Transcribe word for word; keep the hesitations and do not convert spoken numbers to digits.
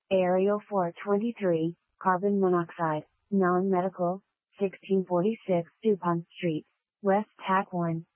Aerial four twenty-three, carbon monoxide, non-medical, sixteen forty-six DuPont Street, West Tack one.